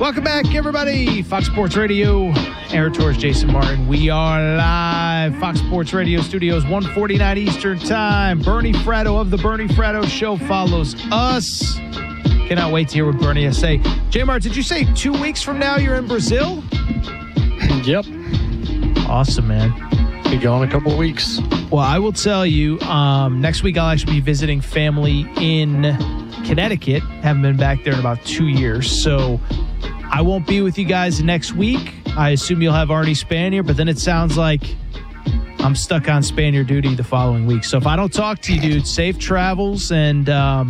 Welcome back, everybody. Fox Sports Radio, Aaron Torres, Jason Martin. We are live. Fox Sports Radio Studios, 1:49 Eastern Time. Bernie Fratto of The Bernie Fratto Show follows us. Cannot wait to hear what Bernie has to say. J-Mart, did you say 2 weeks from now you're in Brazil? Yep. Awesome, man. Be gone a couple of weeks. Well, I will tell you, next week I'll actually be visiting family in Connecticut. Haven't been back there in about 2 years, so I won't be with you guys next week. I assume you'll have Arnie Spanier, but then it sounds like I'm stuck on Spanier duty the following week. So if I don't talk to you, dude, safe travels, and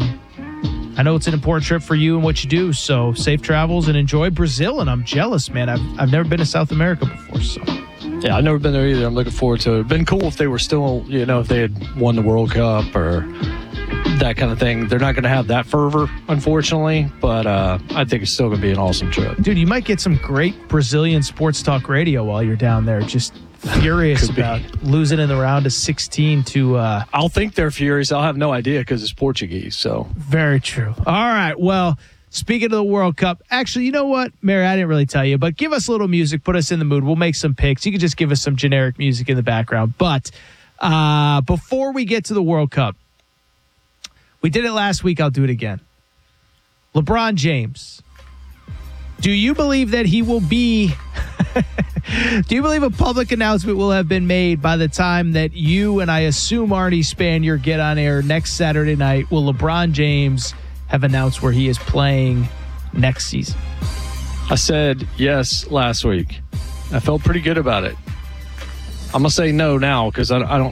I know it's an important trip for you and what you do, so safe travels and enjoy Brazil. And I'm jealous, man. I've never been to South America before, so. Yeah, I've never been there either. I'm looking forward to it. It'd been cool if they were still, if they had won the World Cup or that kind of thing. They're not going to have that fervor, unfortunately, but I think it's still going to be an awesome trip. Dude, you might get some great Brazilian sports talk radio while you're down there. Just furious about losing in the round of 16 to... I'll think they're furious. I'll have no idea because it's Portuguese, so... Very true. All right, well... Speaking of the World Cup, actually, you know what, Mary, I didn't really tell you, but give us a little music, put us in the mood. We'll make some picks. You can just give us some generic music in the background. But before we get to the World Cup, we did it last week. I'll do it again. LeBron James. Do you believe that he will be... Do you believe a public announcement will have been made by the time that you and I assume Arnie Spanier get on air next Saturday night? Will LeBron James have announced where he is playing next season? I said yes last week. I felt pretty good about it. I'm going to say no now because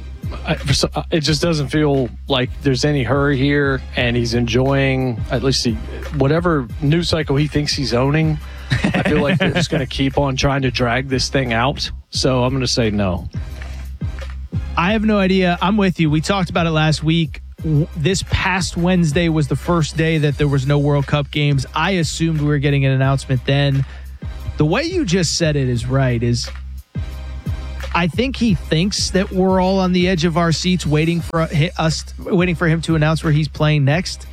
it just doesn't feel like there's any hurry here, and he's enjoying at least whatever news cycle he thinks he's owning. I feel like they're just going to keep on trying to drag this thing out. So I'm going to say no. I have no idea. I'm with you. We talked about it last week. This past Wednesday was the first day that there was no World Cup games. I assumed we were getting an announcement then. The way you just said it is right. I think he thinks that we're all on the edge of our seats waiting for him to announce where he's playing next.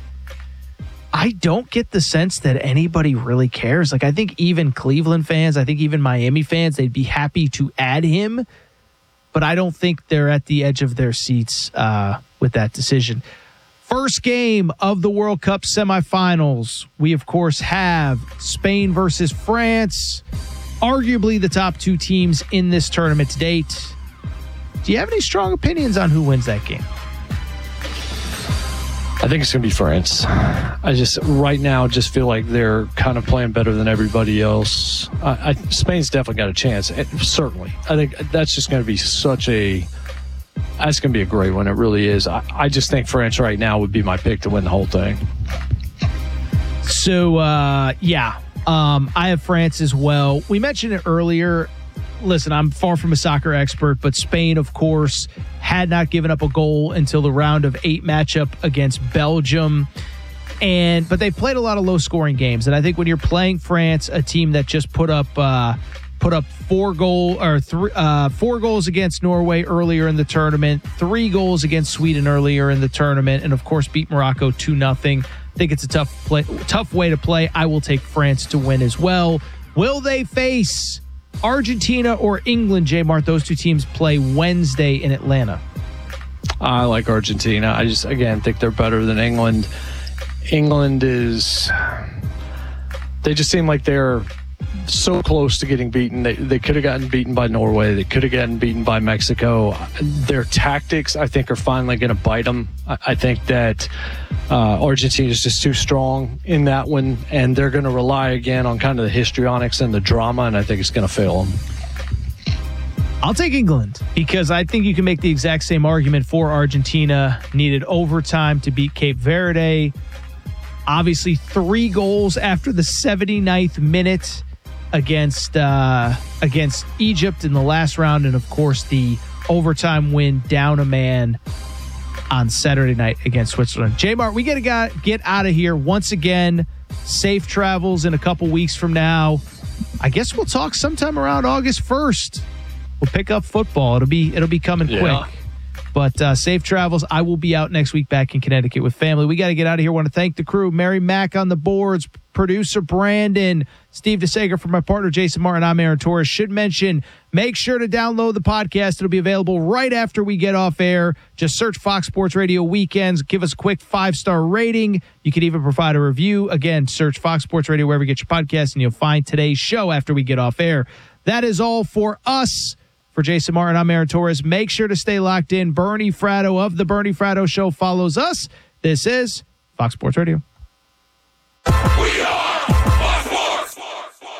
I don't get the sense that anybody really cares. Like, I think even Cleveland fans, I think even Miami fans, they'd be happy to add him, but I don't think they're at the edge of their seats with that decision. First game of the World Cup semifinals. We, of course, have Spain versus France, arguably the top two teams in this tournament to date. Do you have any strong opinions on who wins that game? I think it's going to be France. I just right now just feel like they're kind of playing better than everybody else. Spain's definitely got a chance. Certainly. I think that's just going to be that's going to be a great one. It really is. I just think France right now would be my pick to win the whole thing. So, I have France as well. We mentioned it earlier. Listen, I'm far from a soccer expert, but Spain, of course, had not given up a goal until the round of 8 matchup against Belgium. But they played a lot of low-scoring games. And I think when you're playing France, a team that just put up 4 goals against Norway earlier in the tournament, 3 goals against Sweden earlier in the tournament, and of course beat Morocco 2-0. I think it's a tough way to play. I will take France to win as well. Will they face Argentina or England, J-Mart? Those two teams play Wednesday in Atlanta. I like Argentina. I just, again, think they're better than England. England they just seem like they're so close to getting beaten. They could have gotten beaten by Norway. They could have gotten beaten by Mexico. Their tactics, I think, are finally going to bite them. I think that Argentina is just too strong in that one, and they're going to rely again on kind of the histrionics and the drama, and I think it's going to fail them. I'll take England because I think you can make the exact same argument for Argentina. Needed overtime to beat Cape Verde. Obviously, 3 goals after the 79th minute against Egypt in the last round, and of course the overtime win down a man on Saturday night against Switzerland. J-Mart, we gotta get out of here once again. Safe travels in a couple weeks from now. I guess we'll talk sometime around August 1st. We'll pick up football. It'll be coming quick. But safe travels. I will be out next week back in Connecticut with family. We got to get out of here. I want to thank the crew. Mary Mack on the boards, producer Brandon, Steve DeSager for my partner Jason Martin. I'm Aaron Torres. Should mention, make sure to download the podcast. It'll be available right after we get off air. Just search Fox Sports Radio Weekends. Give us a quick 5-star rating. You can even provide a review. Again, search Fox Sports Radio wherever you get your podcast, and you'll find today's show after we get off air. That is all for us. For Jason Martin, I'm Aaron Torres. Make sure to stay locked in. Bernie Fratto of The Bernie Fratto Show follows us. This is Fox Sports Radio. We are Fox Sports.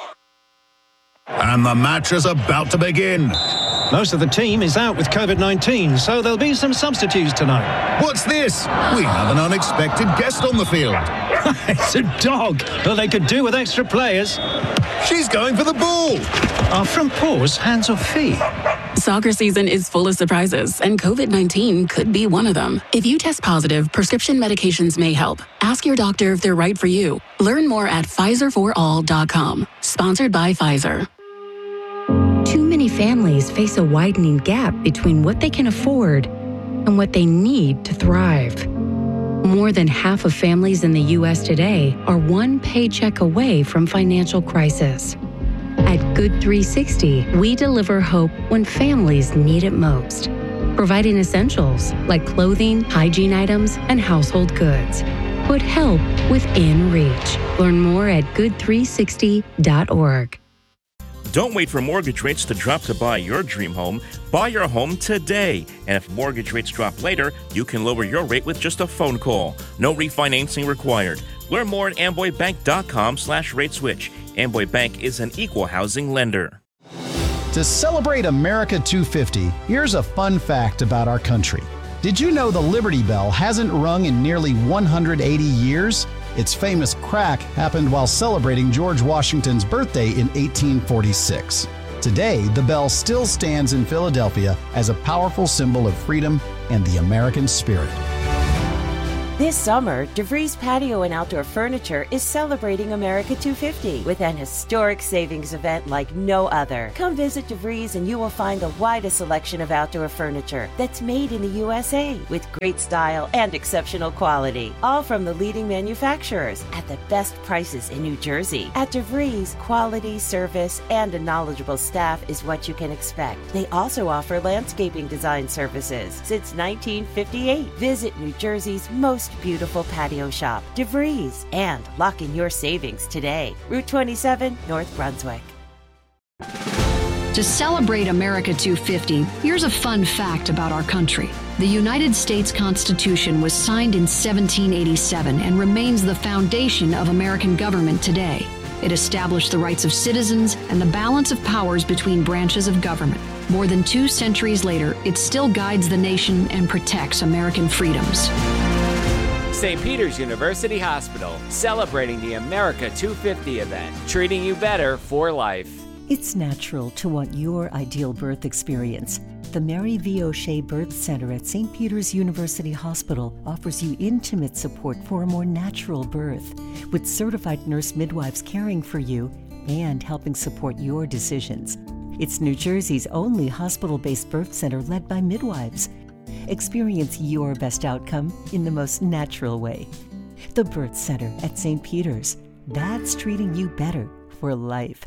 And the match is about to begin. Most of the team is out with COVID-19, so there'll be some substitutes tonight. What's this? We have an unexpected guest on the field. It's a dog. Well, they could do with extra players. She's going for the ball. Are front paws hands or feet? Soccer season is full of surprises, and COVID-19 could be one of them. If you test positive, prescription medications may help. Ask your doctor if they're right for you. Learn more at PfizerForAll.com. Sponsored by Pfizer. Too many families face a widening gap between what they can afford and what they need to thrive. More than half of families in the U.S. today are one paycheck away from financial crisis. At Good 360, we deliver hope when families need it most, providing essentials like clothing, hygiene items, and household goods. Put help within reach. Learn more at good360.org. Don't wait for mortgage rates to drop to buy your dream home. Buy your home today. And if mortgage rates drop later, you can lower your rate with just a phone call. No refinancing required. Learn more at amboybank.com/rateswitch. Amboy Bank is an equal housing lender. To celebrate America 250, here's a fun fact about our country. Did you know the Liberty Bell hasn't rung in nearly 180 years? Its famous crack happened while celebrating George Washington's birthday in 1846. Today, the bell still stands in Philadelphia as a powerful symbol of freedom and the American spirit. This summer, DeVries Patio and Outdoor Furniture is celebrating America 250 with an historic savings event like no other. Come visit DeVries and you will find the widest selection of outdoor furniture that's made in the USA with great style and exceptional quality. All from the leading manufacturers at the best prices in New Jersey. At DeVries, quality, service, and a knowledgeable staff is what you can expect. They also offer landscaping design services since 1958. Visit New Jersey's most beautiful patio shop, DeVries, and lock in your savings today. Route 27, North Brunswick. To celebrate America 250, here's a fun fact about our country. The United States Constitution was signed in 1787 and remains the foundation of American government today. It established the rights of citizens and the balance of powers between branches of government. More than 2 centuries later, it still guides the nation and protects American freedoms. St. Peter's University Hospital, celebrating the America 250 event, treating you better for life. It's natural to want your ideal birth experience. The Mary V. O'Shea Birth Center at St. Peter's University Hospital offers you intimate support for a more natural birth, with certified nurse midwives caring for you and helping support your decisions. It's New Jersey's only hospital-based birth center led by midwives. Experience your best outcome in the most natural way. The Birth Center at St. Peter's. That's treating you better for life.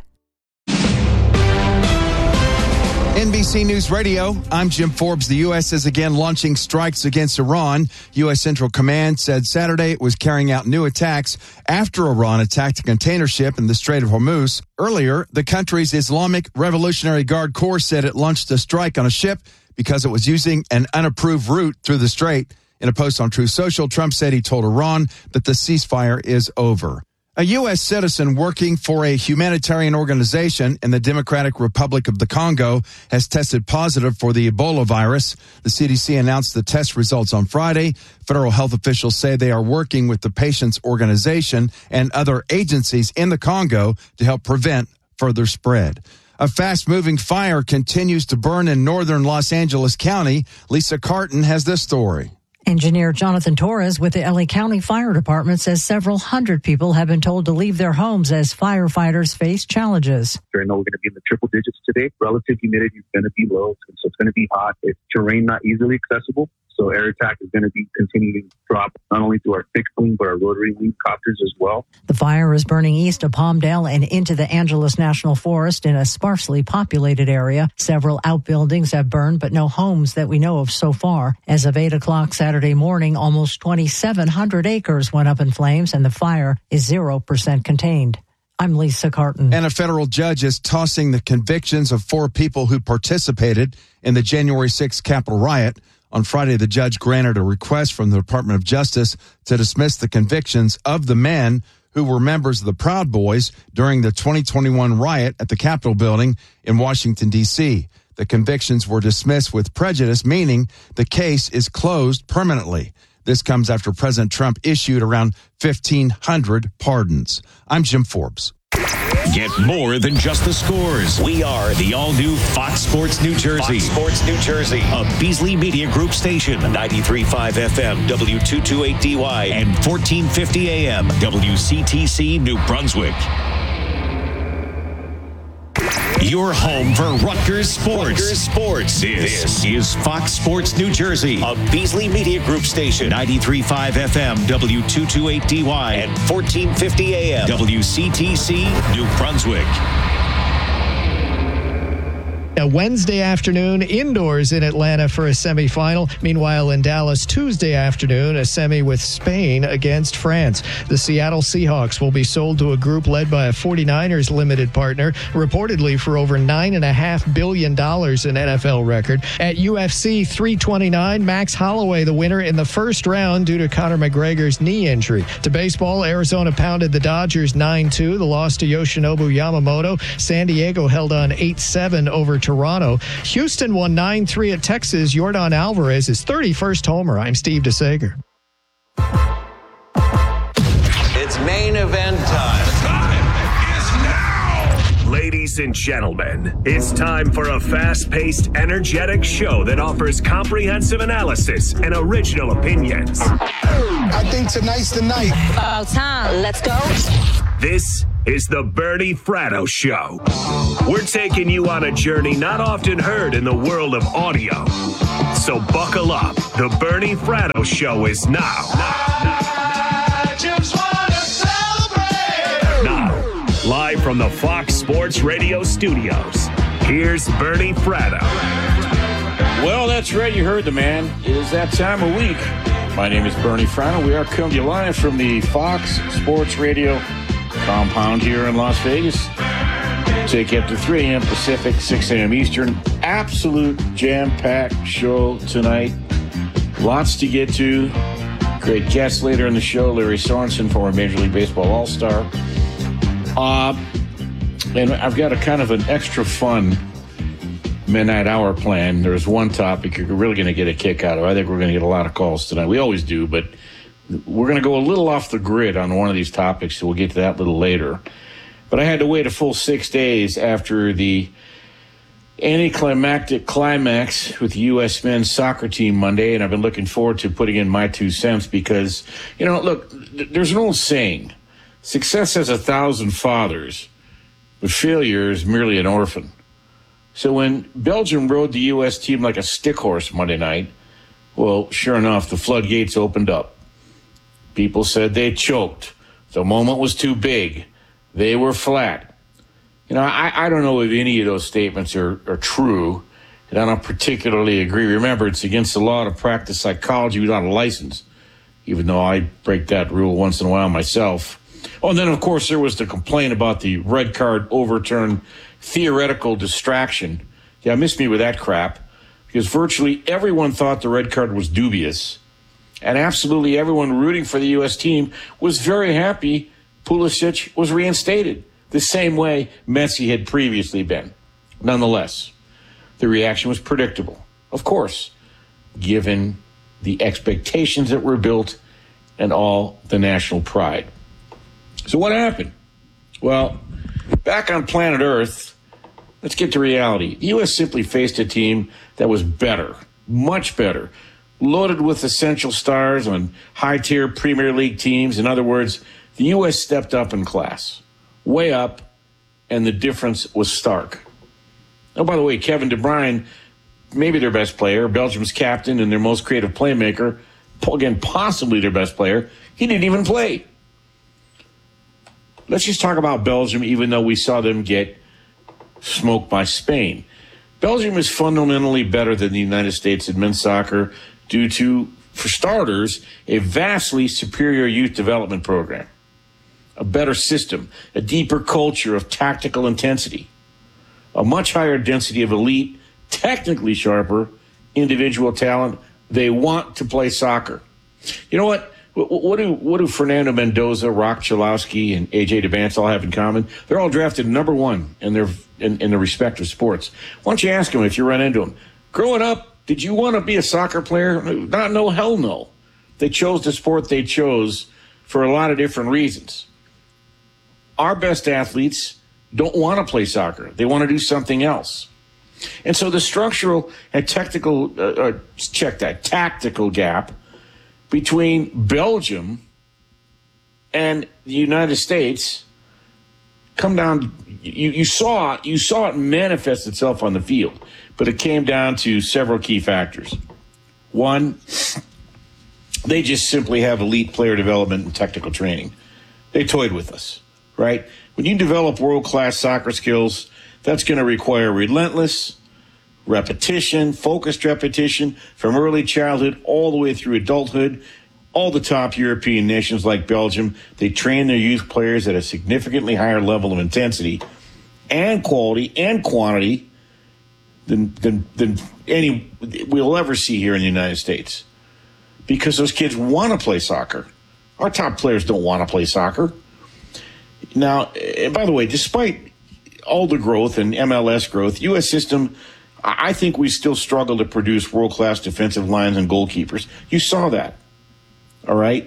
NBC News Radio, I'm Jim Forbes. The U.S. is again launching strikes against Iran. U.S. Central Command said Saturday it was carrying out new attacks after Iran attacked a container ship in the Strait of Hormuz. Earlier, the country's Islamic Revolutionary Guard Corps said it launched a strike on a ship because it was using an unapproved route through the strait. In a post on Truth Social, Trump said he told Iran that the ceasefire is over. A U.S. citizen working for a humanitarian organization in the Democratic Republic of the Congo has tested positive for the Ebola virus. The CDC announced the test results on Friday. Federal health officials say they are working with the patient's organization and other agencies in the Congo to help prevent further spread. A fast-moving fire continues to burn in northern Los Angeles County. Lisa Carton has this story. Engineer Jonathan Torres with the LA County Fire Department says several hundred people have been told to leave their homes as firefighters face challenges. I know we're going to be in the triple digits today. Relative humidity is going to be low, so it's going to be hot. It's terrain not easily accessible, so air attack is going to be continuing to drop, not only through our fixed wing, but our rotary wing copters as well. The fire is burning east of Palmdale and into the Angeles National Forest in a sparsely populated area. Several outbuildings have burned, but no homes that we know of so far. As of 8 o'clock Saturday morning, almost 2,700 acres went up in flames, and the fire is 0% contained. I'm Lisa Carton. And a federal judge is tossing the convictions of 4 people who participated in the January 6th Capitol riot. On Friday, the judge granted a request from the Department of Justice to dismiss the convictions of the men who were members of the Proud Boys during the 2021 riot at the Capitol building in Washington, D.C. The convictions were dismissed with prejudice, meaning the case is closed permanently. This comes after President Trump issued around 1,500 pardons. I'm Jim Forbes. Get more than just the scores. We are the all-new Fox Sports New Jersey. Fox Sports New Jersey. A Beasley Media Group station. 93.5 FM, W228DY, and 1450 AM, WCTC, New Brunswick. Your home for Rutgers Sports. This is Fox Sports New Jersey, a Beasley Media Group station. 93.5 FM, W228DY, and 1450 AM, WCTC, New Brunswick. A Wednesday afternoon indoors in Atlanta for a semifinal. Meanwhile, in Dallas, Tuesday afternoon, a semi with Spain against France. The Seattle Seahawks will be sold to a group led by a 49ers limited partner, reportedly for over $9.5 billion, an NFL record. At UFC 329, Max Holloway, the winner in the first round due to Conor McGregor's knee injury. To baseball, Arizona pounded the Dodgers 9-2. The loss to Yoshinobu Yamamoto. San Diego held on 8-7 over Toronto. Houston won 9-3 at Texas. Yordan Alvarez, his 31st homer. I'm Steve DeSager. It's main event time. The time is now. Ladies and gentlemen, it's time for a fast-paced, energetic show that offers comprehensive analysis and original opinions. I think tonight's the night. About time. Let's go. This is the Bernie Fratto Show. We're taking you on a journey not often heard in the world of audio. So buckle up. The Bernie Fratto Show is now. I just want to celebrate. Now, live from the Fox Sports Radio studios, here's Bernie Fratto. Well, that's right. You heard the man. It is that time of week. My name is Bernie Fratto. We are coming to you live from the Fox Sports Radio compound here in Las Vegas. Take you up to 3 a.m. Pacific, 6 a.m. Eastern. Absolute jam-packed show tonight. Lots to get to. Great guests later in the show. Larry Sorensen, former Major League Baseball All-Star. And I've got a kind of an extra fun midnight hour plan. There's one topic you're really going to get a kick out of. I think we're going to get a lot of calls tonight. We always do, but we're going to go a little off the grid on one of these topics, so we'll get to that a little later. But I had to wait a full 6 days after the anticlimactic climax with the U.S. men's soccer team Monday, and I've been looking forward to putting in my 2 cents because, you know, look, there's an old saying, success has 1,000 fathers, but failure is merely an orphan. So when Belgium rode the U.S. team like a stick horse Monday night, well, sure enough, the floodgates opened up. People said they choked. The moment was too big. They were flat. You know, I don't know if any of those statements are true, and I don't particularly agree. Remember, it's against the law to practice psychology without a license, even though I break that rule once in a while myself. Oh, and then, of course, there was the complaint about the red card overturn theoretical distraction. Yeah, miss me with that crap, because virtually everyone thought the red card was dubious. And absolutely everyone rooting for the U.S. team was very happy Pulisic was reinstated, the same way Messi had previously been. Nonetheless, the reaction was predictable, of course, given the expectations that were built and all the national pride. So what happened? Well, back on planet Earth, let's get to reality. The U.S. simply faced a team that was better, much better, loaded with essential stars on high-tier Premier League teams. In other words, the U.S. stepped up in class, way up, and the difference was stark. Oh, by the way, Kevin De Bruyne, maybe their best player, Belgium's captain and their most creative playmaker, again, possibly their best player, he didn't even play. Let's just talk about Belgium, even though we saw them get smoked by Spain. Belgium is fundamentally better than the United States in men's soccer due to, for starters, a vastly superior youth development program, a better system, a deeper culture of tactical intensity, a much higher density of elite, technically sharper individual talent. They want to play soccer. You know what? What do Fernando Mendoza, Rock Chalowski, and AJ DeBance all have in common? They're all drafted number one in their respective sports. Why don't you ask them if you run into them? Growing up, did you want to be a soccer player? No, hell no. They chose the sport they chose for a lot of different reasons. Our best athletes don't want to play soccer. They want to do something else. And so the structural and tactical gap between Belgium and the United States come down. You saw it manifest itself on the field, but it came down to several key factors. One, they just simply have elite player development and technical training. They toyed with us, right? When you develop world-class soccer skills, that's going to require relentless repetition, focused repetition from early childhood all the way through adulthood. All the top European nations like Belgium, they train their youth players at a significantly higher level of intensity and quality and quantity than any we'll ever see here in the United States. Because those kids want to play soccer. Our top players don't want to play soccer. Now, and by the way, despite all the growth and MLS growth, U.S. system, I think we still struggle to produce world-class defensive lines and goalkeepers. You saw that, all right?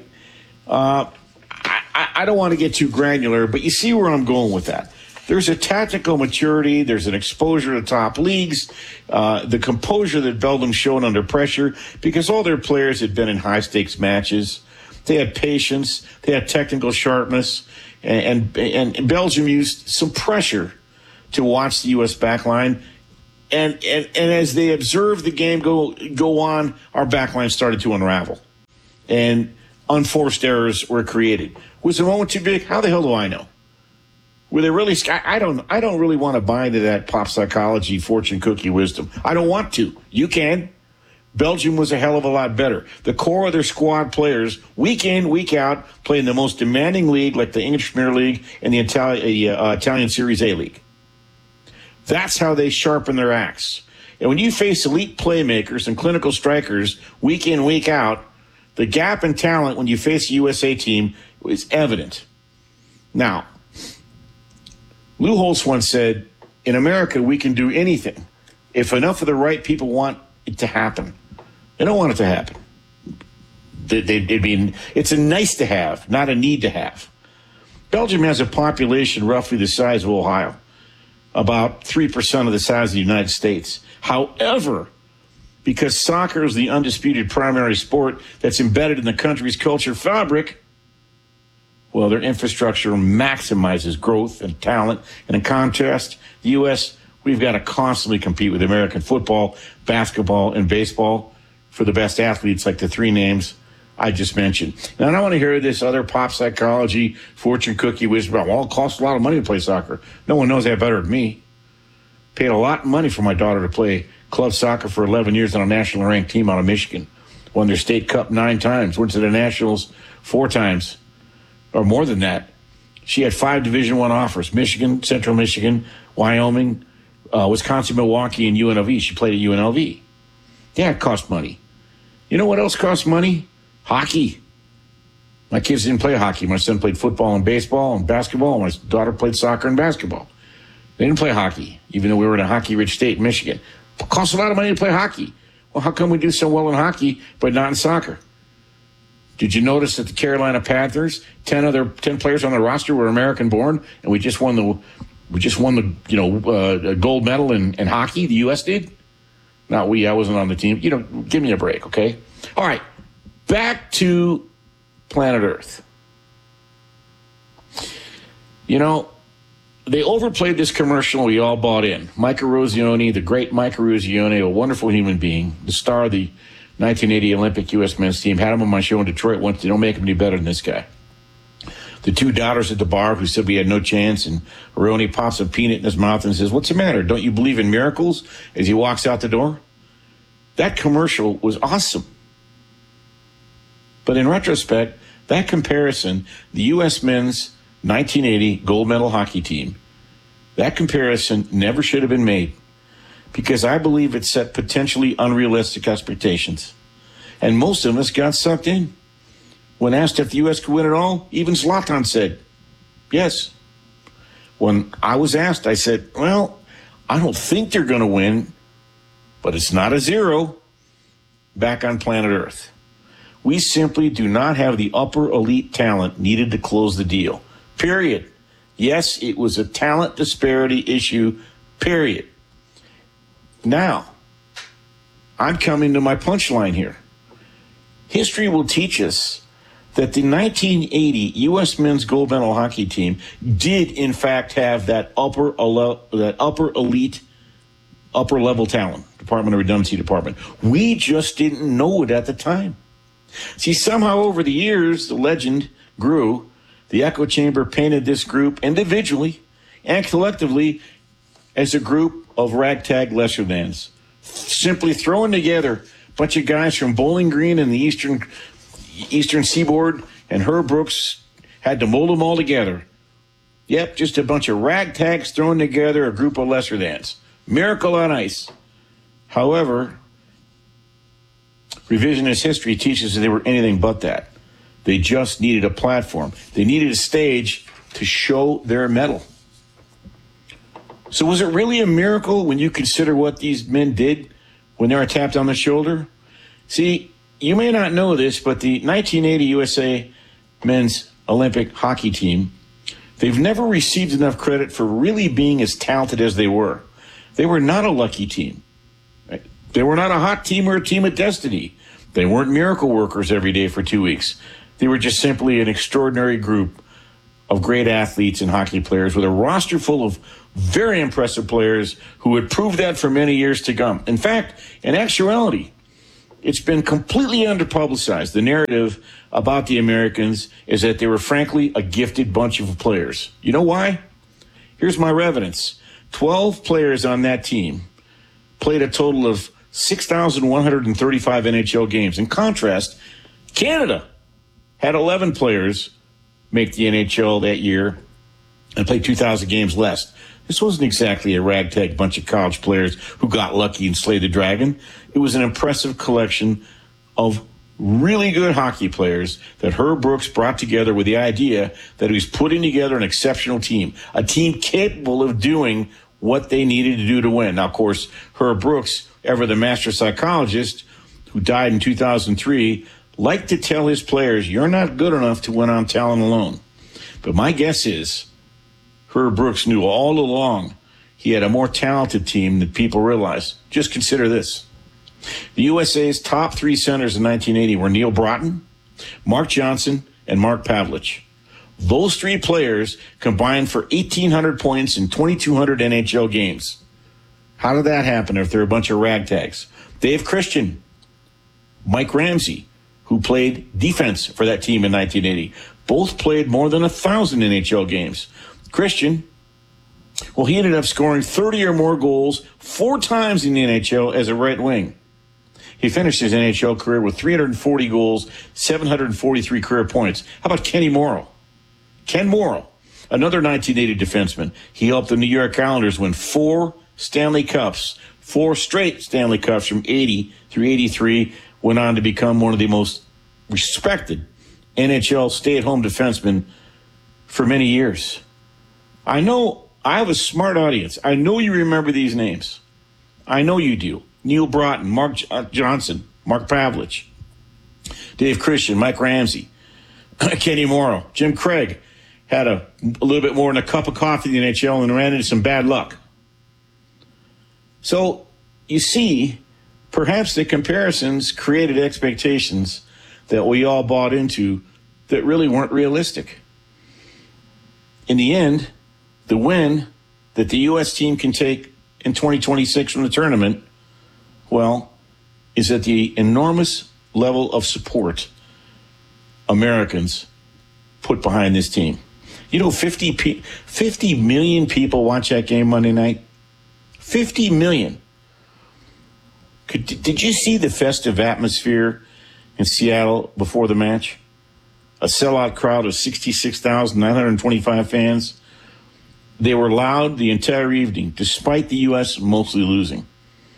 I don't want to get too granular, but you see where I'm going with that. There's a tactical maturity. There's an exposure to top leagues, the composure that Belgium showed under pressure because all their players had been in high-stakes matches. They had patience. They had technical sharpness. And Belgium used some pressure to watch the U.S. backline. And as they observed the game go on, our backline started to unravel. And unforced errors were created. Was the moment too big? How the hell do I know? Were they really? I don't really want to buy into that pop psychology, fortune cookie wisdom. I don't want to. You can. Belgium was a hell of a lot better. The core of their squad players, week in, week out, play in the most demanding league like the English Premier League and the Italian Series A League. That's how they sharpen their axe. And when you face elite playmakers and clinical strikers week in, week out, the gap in talent when you face a USA team is evident. Now, Lou Holtz once said, in America, we can do anything if enough of the right people want it to happen. They don't want it to happen. It's a nice to have, not a need to have. Belgium has a population roughly the size of Ohio, about 3% of the size of the United States. However, because soccer is the undisputed primary sport that's embedded in the country's culture fabric, well, their infrastructure maximizes growth and talent. And in contrast, the U.S., we've got to constantly compete with American football, basketball, and baseball for the best athletes like the three names I just mentioned. Now, I don't want to hear this other pop psychology, fortune cookie wisdom. Well, it costs a lot of money to play soccer. No one knows that better than me. Paid a lot of money for my daughter to play club soccer for 11 years on a national ranked team out of Michigan. Won their state cup 9 times. Went to the nationals 4 times, or more than that. She had 5 Division I offers: Michigan, Central Michigan, Wyoming, Wisconsin, Milwaukee, and UNLV. She played at UNLV. Yeah, it cost money. You know what else costs money? Hockey. My kids didn't play hockey. My son played football and baseball and basketball. My daughter played soccer and basketball. They didn't play hockey, even though we were in a hockey-rich state, Michigan. It costs a lot of money to play hockey. Well, how come we do so well in hockey, but not in soccer? Did you notice that the Carolina Panthers, 10 players on the roster were American-born, and we just won the gold medal in hockey? The U.S. did. Not we, I wasn't on the team. Give me a break, okay? All right, back to planet Earth. They overplayed this commercial. We all bought in. Mike Eruzione, the great Mike Eruzione, a wonderful human being, the star of the 1980 Olympic U.S. men's team, had him on my show in Detroit once. They don't make him any better than this guy. The two doubters at the bar who said we had no chance, and Aroni pops a peanut in his mouth and says, "What's the matter? Don't you believe in miracles?" as he walks out the door. That commercial was awesome. But in retrospect, that comparison, the U.S. men's 1980 gold medal hockey team, that comparison never should have been made because I believe it set potentially unrealistic expectations. And most of us got sucked in. When asked if the U.S. could win it all, even Zlatan said, yes. When I was asked, I said, well, I don't think they're going to win, but it's not a zero. Back on planet Earth, we simply do not have the upper elite talent needed to close the deal. Period. Yes, it was a talent disparity issue, period. Now, I'm coming to my punchline here. History will teach us that the 1980 U.S. men's gold medal hockey team did, in fact, have that upper elite, upper level talent, Department of Redundancy department. We just didn't know it at the time. See, somehow over the years, the legend grew. The echo chamber painted this group individually and collectively as a group of ragtag lesser-thans, simply throwing together a bunch of guys from Bowling Green and the Eastern Seaboard, and Herb Brooks had to mold them all together. Yep, just a bunch of ragtags thrown together, a group of lesser-thans. Miracle on ice. However, revisionist history teaches that they were anything but that. They just needed a platform. They needed a stage to show their mettle. So was it really a miracle when you consider what these men did when they were tapped on the shoulder? See, you may not know this, but the 1980 USA men's Olympic hockey team, they've never received enough credit for really being as talented as they were. They were not a lucky team. They were not a hot team or a team of destiny. They weren't miracle workers every day for 2 weeks. They were just simply an extraordinary group of great athletes and hockey players with a roster full of very impressive players who would prove that for many years to come. In fact, in actuality, it's been completely underpublicized. The narrative about the Americans is that they were frankly a gifted bunch of players. You know why? Here's my evidence. 12 players on that team played a total of 6,135 NHL games. In contrast, Canada had 11 players make the NHL that year and play 2,000 games less. This wasn't exactly a ragtag bunch of college players who got lucky and slayed the dragon. It was an impressive collection of really good hockey players that Herb Brooks brought together with the idea that he was putting together an exceptional team, a team capable of doing what they needed to do to win. Now, of course, Herb Brooks, ever the master psychologist who died in 2003, liked to tell his players, you're not good enough to win on talent alone. But my guess is Herb Brooks knew all along he had a more talented team than people realize. Just consider this. The USA's top three centers in 1980 were Neil Broughton, Mark Johnson, and Mark Pavlich. Those three players combined for 1,800 points in 2,200 NHL games. How did that happen if they're a bunch of ragtags? Dave Christian, Mike Ramsey, who played defense for that team in 1980. Both played more than 1,000 NHL games. Christian, well, he ended up scoring 30 or more goals 4 times in the NHL as a right wing. He finished his NHL career with 340 goals, 743 career points. How about Kenny Morrow? Ken Morrow, another 1980 defenseman. He helped the New York Islanders win 4 Stanley Cups, 4 straight Stanley Cups from 80 through 83, went on to become one of the most respected NHL stay-at-home defensemen for many years. I know I have a smart audience. I know you remember these names. I know you do. Neil Broughton, Mark Johnson, Mark Pavlich, Dave Christian, Mike Ramsey, Kenny Morrow, Jim Craig had a little bit more than a cup of coffee in the NHL and ran into some bad luck. So you see Perhaps the comparisons created expectations that we all bought into that really weren't realistic. In the end, the win that the U.S. team can take in 2026 from the tournament, well, is at the enormous level of support Americans put behind this team. You know, 50 million people watch that game Monday night. 50 million. Did you see the festive atmosphere in Seattle before the match? A sellout crowd of 66,925 fans. They were loud the entire evening, despite the U.S. mostly losing.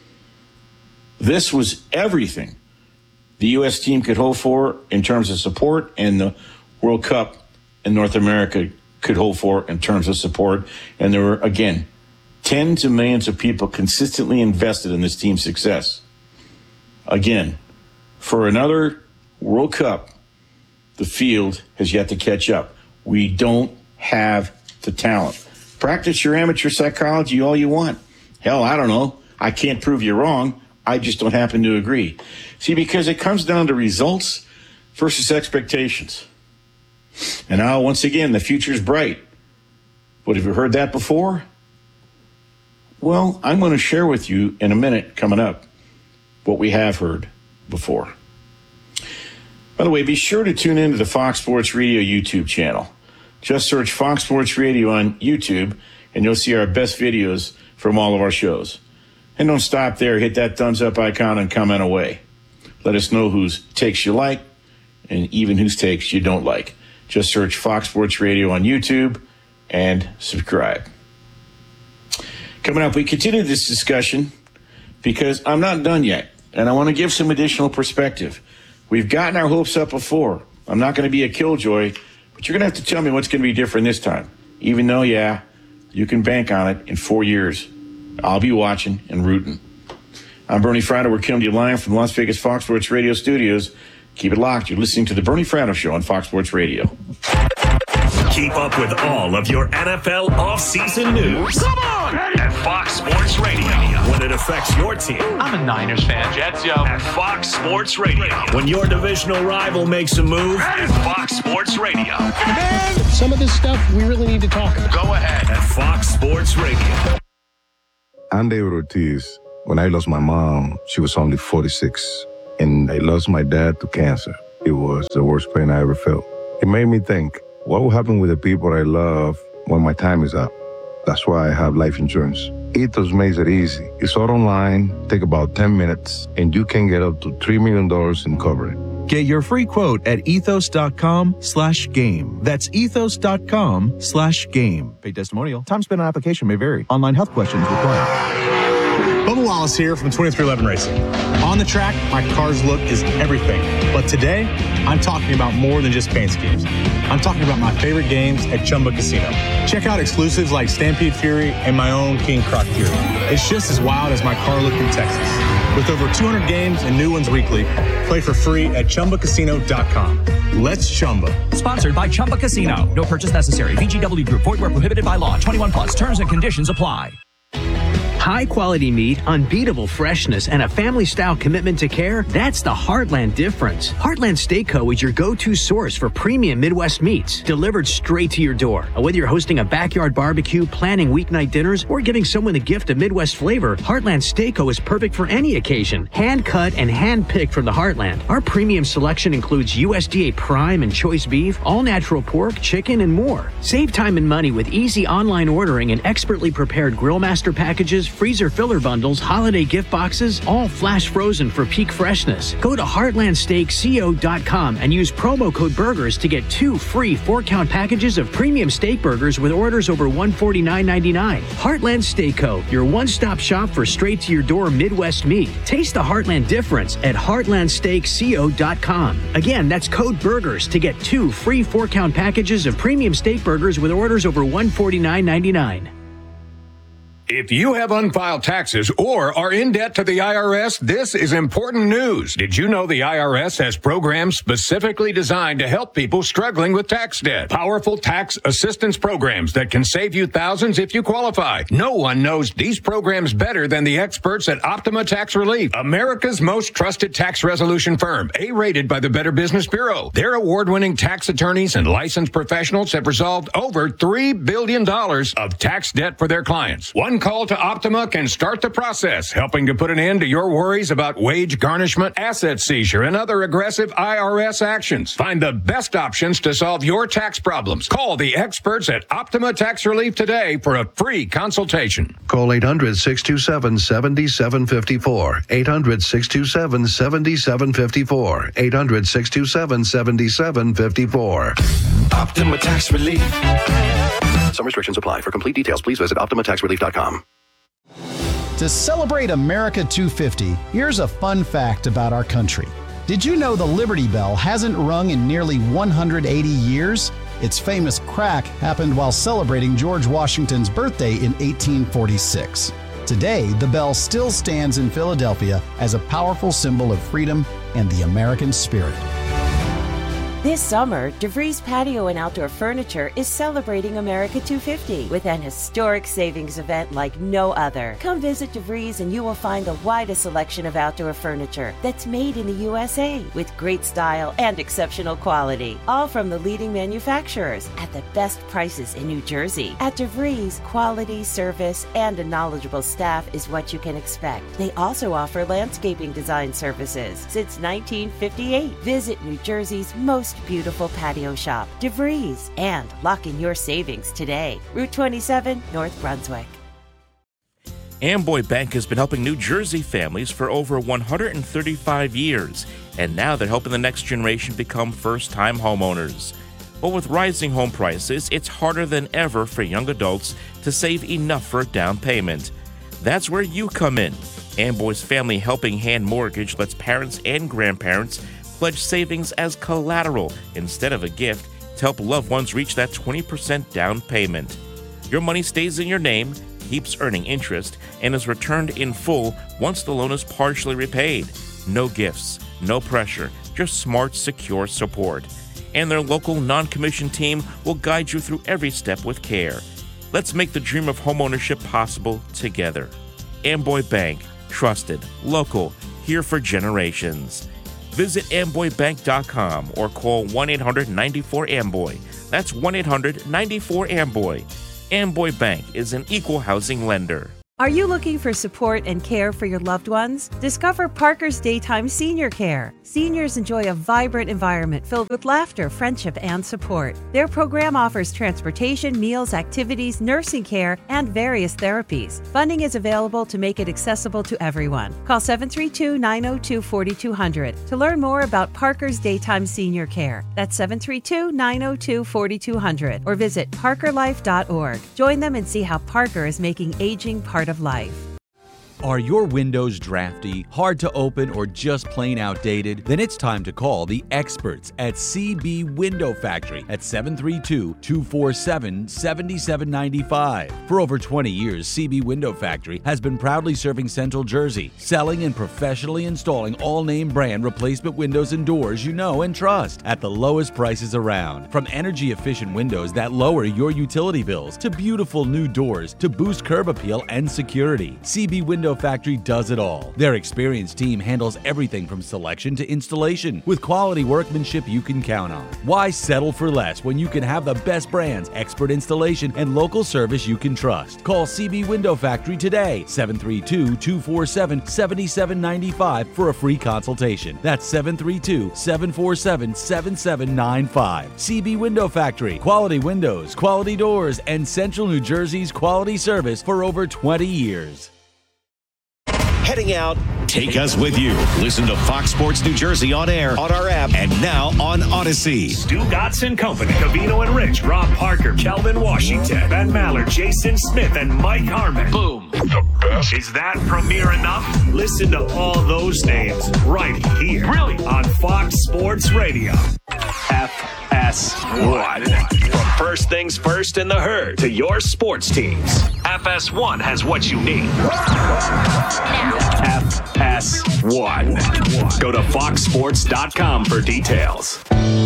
This was everything the U.S. team could hope for in terms of support, and the World Cup in North America could hope for in terms of support. And there were, again, tens of millions of people consistently invested in this team's success. Again, for another World Cup, the field has yet to catch up. We don't have the talent. Practice your amateur psychology all you want. Hell, I don't know. I can't prove you wrong. I just don't happen to agree. See, because it comes down to results versus expectations. And now, once again, the future's bright. But have you heard that before? Well, I'm going to share with you in a minute coming up what we have heard before. By the way, be sure to tune into the Fox Sports Radio YouTube channel. Just search Fox Sports Radio on YouTube, and you'll see our best videos from all of our shows. And don't stop there. Hit that thumbs up icon and comment away. Let us know whose takes you like and even whose takes you don't like. Just search Fox Sports Radio on YouTube and subscribe. Coming up, we continue this discussion because I'm not done yet, and I want to give some additional perspective. We've gotten our hopes up before. I'm not going to be a killjoy, but you're going to have to tell me what's going to be different this time. Even though, yeah, you can bank on it in 4 years. I'll be watching and rooting. I'm Bernie Fratto. We're coming to you live from Las Vegas Fox Sports Radio studios. Keep it locked. You're listening to the Bernie Fratto Show on Fox Sports Radio. Keep up with all of your NFL offseason news. Come on! At Fox Sports Radio. When it affects your team. I'm a Niners fan, Jets, yo. At Fox Sports Radio. When your divisional rival makes a move. At Fox Sports Radio. Man, some of this stuff we really need to talk about. Go ahead. At Fox Sports Radio. I'm David Ortiz. When I lost my mom, she was only 46. And I lost my dad to cancer. It was the worst pain I ever felt. It made me think, what will happen with the people I love when my time is up? That's why I have life insurance. Ethos makes it easy. It's all online, take about 10 minutes, and you can get up to $3 million in coverage. Get your free quote at ethos.com/game. That's ethos.com/game. Paid testimonial. Time spent on application may vary. Online health questions required. Bubba Wallace here from 2311 Racing. On the track, my car's look is everything. But today, I'm talking about more than just paint schemes. I'm talking about my favorite games at Chumba Casino. Check out exclusives like Stampede Fury and my own King Croc Fury. It's just as wild as my car look in Texas. With over 200 games and new ones weekly, play for free at ChumbaCasino.com. Let's Chumba. Sponsored by Chumba Casino. No purchase necessary. VGW Group. Void where prohibited by law. 21 plus. Terms and conditions apply. High-quality meat, unbeatable freshness, and a family-style commitment to care, that's the Heartland difference. Heartland Steak Co. is your go-to source for premium Midwest meats, delivered straight to your door. Whether you're hosting a backyard barbecue, planning weeknight dinners, or giving someone a gift of Midwest flavor, Heartland Steak Co. is perfect for any occasion. Hand-cut and hand-picked from the Heartland. Our premium selection includes USDA prime and choice beef, all-natural pork, chicken, and more. Save time and money with easy online ordering and expertly prepared Grillmaster packages, freezer filler bundles, holiday gift boxes, all flash frozen for peak freshness. Go to heartlandsteakco.com and use promo code BURGERS to get 2 free 4-count packages of premium steak burgers with orders over $149.99. Heartland Steak Co., your one-stop shop for straight-to-your-door Midwest meat. Taste the Heartland difference at heartlandsteakco.com. Again, that's code BURGERS to get 2 free 4-count packages of premium steak burgers with orders over $149.99. If you have unfiled taxes or are in debt to the IRS, this is important news. Did you know the IRS has programs specifically designed to help people struggling with tax debt? Powerful tax assistance programs that can save you thousands if you qualify. No one knows these programs better than the experts at Optima Tax Relief, America's most trusted tax resolution firm, A-rated by the Better Business Bureau. Their award-winning tax attorneys and licensed professionals have resolved over $3 billion of tax debt for their clients. One call to Optima can start the process, helping to put an end to your worries about wage garnishment, asset seizure, and other aggressive IRS actions. Find the best options to solve your tax problems. Call the experts at Optima Tax Relief today for a free consultation. Call 800-627-7754. 800-627-7754. 800-627-7754. Optima Tax Relief. Some restrictions apply. For complete details, please visit OptimaTaxRelief.com. To celebrate America 250, here's a fun fact about our country. Did you know the Liberty Bell hasn't rung in nearly 180 years? Its famous crack happened while celebrating George Washington's birthday in 1846. Today, the bell still stands in Philadelphia as a powerful symbol of freedom and the American spirit. This summer, DeVries Patio and Outdoor Furniture is celebrating America 250 with an historic savings event like no other. Come visit DeVries and you will find the widest selection of outdoor furniture that's made in the USA with great style and exceptional quality. All from the leading manufacturers at the best prices in New Jersey. At DeVries, quality, service, and a knowledgeable staff is what you can expect. They also offer landscaping design services since 1958. Visit New Jersey's most beautiful patio shop, DeVries, and lock in your savings today. Route 27, North Brunswick. Amboy Bank has been helping New Jersey families for over 135 years, and now they're helping the next generation become first-time homeowners. But with rising home prices, it's harder than ever for young adults to save enough for a down payment. That's where you come in. Amboy's Family Helping Hand Mortgage lets parents and grandparents pledge savings as collateral instead of a gift to help loved ones reach that 20% down payment. Your money stays in your name, keeps earning interest, and is returned in full once the loan is partially repaid. No gifts, no pressure, just smart, secure support. And their local non-commissioned team will guide you through every step with care. Let's make the dream of homeownership possible together. Amboy Bank, trusted, local, here for generations. Visit amboybank.com or call 1-800-94-AMBOY. That's 1-800-94-AMBOY. Amboy Bank is an equal housing lender. Are you looking for support and care for your loved ones? Discover Parker's Daytime Senior Care. Seniors enjoy a vibrant environment filled with laughter, friendship, and support. Their program offers transportation, meals, activities, nursing care, and various therapies. Funding is available to make it accessible to everyone. Call 732-902-4200 to learn more about Parker's Daytime Senior Care. That's 732-902-4200 or visit parkerlife.org. Join them and see how Parker is making aging part of life. Are your windows drafty, hard to open, or just plain outdated? Then it's time to call the experts at CB Window Factory at 732-247-7795. For over 20 years, CB Window Factory has been proudly serving Central Jersey, selling and professionally installing all name brand replacement windows and doors you know and trust at the lowest prices around. From energy efficient windows that lower your utility bills to beautiful new doors to boost curb appeal and security, CB Window Factory does it all. Their experienced team handles everything from selection to installation with quality workmanship you can count on. Why settle for less when you can have the best brands, expert installation, and local service you can trust? Call CB Window Factory today, 732-247-7795 for a free consultation. That's 732-747-7795. CB Window Factory. Quality windows, quality doors, and Central New Jersey's quality service for over 20 years. Heading out, take us with you. Listen to Fox Sports New Jersey on air, on our app, and now on Odyssey. Stu Gotson Company, Cavino and Rich, Rob Parker, Kelvin Washington, Ben Maller, Jason Smith, and Mike Harmon. Boom. The best. Is that premiere enough? Listen to all those names right here. Really? On Fox Sports Radio. FS1. First things first in the herd to your sports teams. FS1 has what you need. FS1. Go to foxsports.com for details.